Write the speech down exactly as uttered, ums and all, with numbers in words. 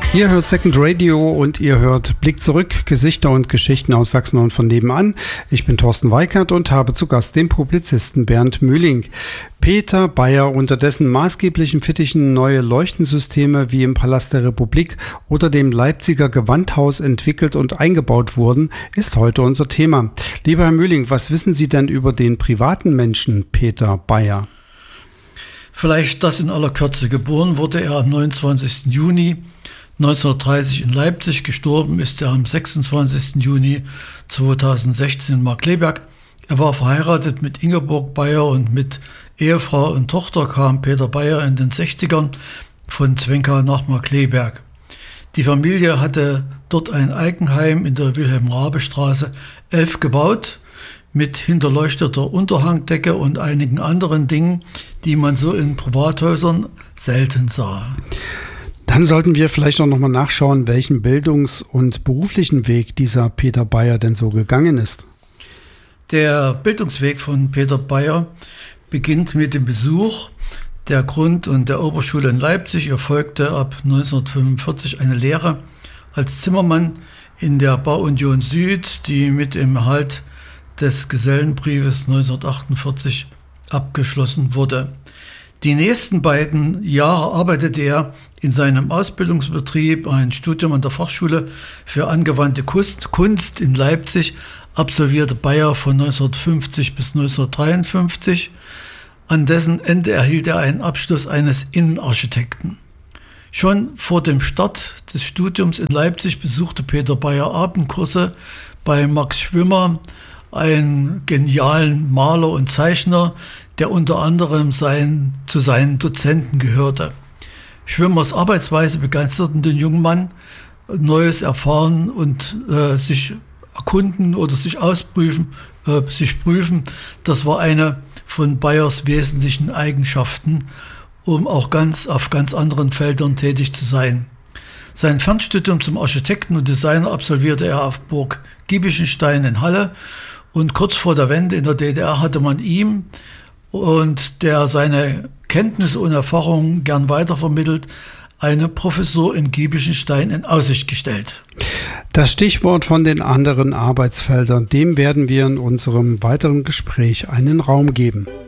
Ihr hört Second Radio und ihr hört Blick zurück, Gesichter und Geschichten aus Sachsen und von nebenan. Ich bin Thorsten Weikert und habe zu Gast den Publizisten Bernd Mühling. Peter Beyer, unter dessen maßgeblichen Fittichen neue Leuchtensysteme wie im Palast der Republik oder dem Leipziger Gewandhaus entwickelt und eingebaut wurden, ist heute unser Thema. Lieber Herr Mühling, was wissen Sie denn über den privaten Menschen Peter Beyer? Vielleicht das in aller Kürze. Geboren wurde er am neunundzwanzigsten Juni neunzehnhundertdreißig in Leipzig. Gestorben ist er am sechsundzwanzigsten Juni zweitausendsechzehn in Markkleeberg. Er war verheiratet mit Ingeborg Beyer und mit Ehefrau und Tochter kam Peter Beyer in den sechzigern von Zwinkau nach Markkleeberg. Die Familie hatte dort ein Eigenheim in der Wilhelm-Raabe-Straße elf gebaut, mit hinterleuchteter Unterhangdecke und einigen anderen Dingen, die man so in Privathäusern selten sah. Dann sollten wir vielleicht auch nochmal nachschauen, welchen Bildungs- und beruflichen Weg dieser Peter Beyer denn so gegangen ist. Der Bildungsweg von Peter Beyer beginnt mit dem Besuch der Grund- und der Oberschule in Leipzig. Er folgte ab neunzehnhundertfünfundvierzig eine Lehre als Zimmermann in der Bauunion Süd, die mit dem Erhalt des Gesellenbriefes neunzehnhundertachtundvierzig abgeschlossen wurde. Die nächsten beiden Jahre arbeitete er in seinem Ausbildungsbetrieb. Ein Studium an der Fachschule für angewandte Kunst in Leipzig absolvierte Beyer von neunzehnhundertfünfzig bis neunzehnhundertdreiundfünfzig. An dessen Ende erhielt er einen Abschluss eines Innenarchitekten. Schon vor dem Start des Studiums in Leipzig besuchte Peter Beyer Abendkurse bei Max Schwimmer, einen genialen Maler und Zeichner, der unter anderem sein, zu seinen Dozenten gehörte. Schwimmers Arbeitsweise begeisterte den jungen Mann. Neues erfahren und äh, sich erkunden oder sich ausprüfen, äh, sich prüfen, das war eine von Beyers wesentlichen Eigenschaften, um auch ganz auf ganz anderen Feldern tätig zu sein. Sein Fernstudium zum Architekten und Designer absolvierte er auf Burg Giebichenstein in Halle und kurz vor der Wende in der D D R hatte man ihm, und der seine Kenntnisse und Erfahrungen gern weitervermittelt, eine Professur in Giebichenstein in Aussicht gestellt. Das Stichwort von den anderen Arbeitsfeldern, dem werden wir in unserem weiteren Gespräch einen Raum geben.